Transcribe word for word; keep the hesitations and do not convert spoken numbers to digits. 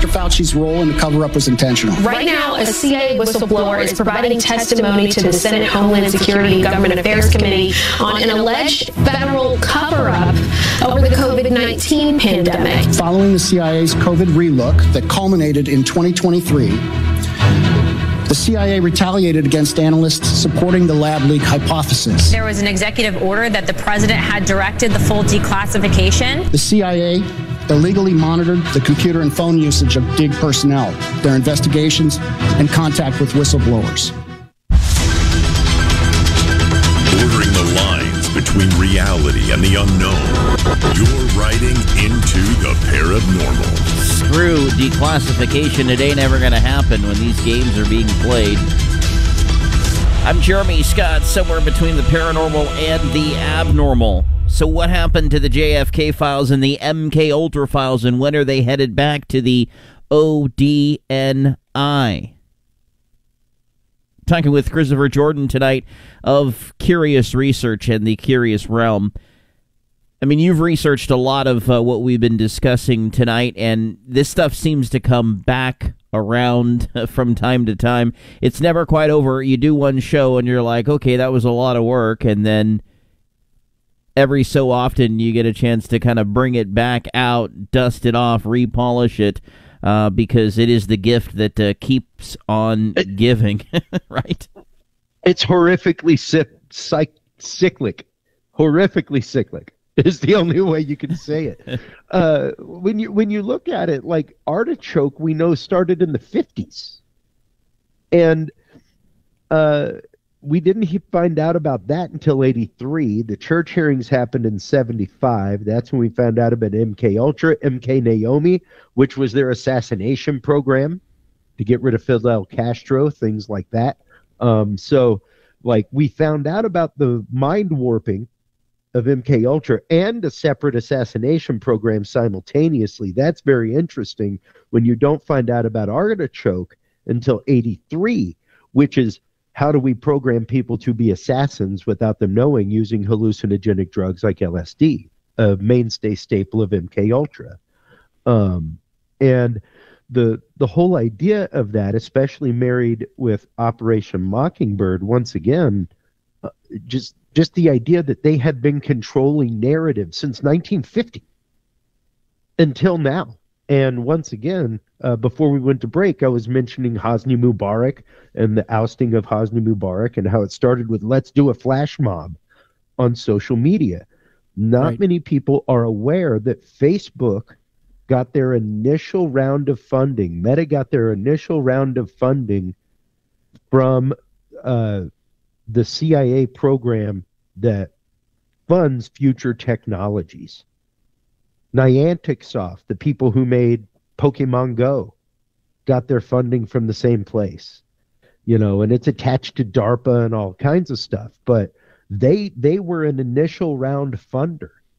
Doctor Fauci's role in the cover-up was intentional. Right now, a C I A whistleblower is providing testimony to the Senate Homeland Security and Government Affairs Committee on an alleged federal cover-up over the COVID nineteen pandemic. Following the C I A's COVID relook that culminated in twenty twenty-three, the C I A retaliated against analysts supporting the lab leak hypothesis. There was an executive order that the president had directed the full declassification. The C I A illegally monitored the computer and phone usage of D I G personnel, their investigations, and contact with whistleblowers. Blurring the lines between reality and the unknown. You're riding into the paranormal. Screw declassification. It ain't ever going to happen when these games are being played. I'm Jeremy Scott, somewhere between the paranormal and the abnormal. So what happened to the J F K files and the M K Ultra files, and when are they headed back to the O D N I? Talking with Christopher Jordan tonight of Curious Research and the Curious Realm. I mean, you've researched a lot of uh, what we've been discussing tonight, and this stuff seems to come back around from time to time. It's never quite over. You do one show, and you're like, okay, that was a lot of work, and then every so often you get a chance to kind of bring it back out, dust it off, repolish it, uh, because it is the gift that uh, keeps on it, giving, right? It's horrifically si- psych- cyclic. Horrifically cyclic is the only way you can say it. uh, when you when you look at it, like Artichoke, we know started in the fifties. And uh we didn't find out about that until eighty-three. The church hearings happened in seventy-five. That's when we found out about M K Ultra, M K Naomi, which was their assassination program to get rid of Fidel Castro, things like that. Um, so, like, we found out about the mind warping of M K Ultra and a separate assassination program simultaneously. That's very interesting when you don't find out about Artichoke until eighty-three, which is how do we program people to be assassins without them knowing, using hallucinogenic drugs like L S D, a mainstay staple of M K Ultra. Um, and the the whole idea of that, especially married with Operation Mockingbird, once again, uh, just just the idea that they had been controlling narrative since nineteen fifty until now. And once again, uh, before we went to break, I was mentioning Hosni Mubarak and the ousting of Hosni Mubarak and how it started with let's do a flash mob on social media. Not right. Many people are aware that Facebook got their initial round of funding. Meta got their initial round of funding from uh, the C I A program that funds future technologies. Niantic Soft, the people who made Pokemon Go, got their funding from the same place, you know, and it's attached to DARPA and all kinds of stuff. But they they were an initial round funder.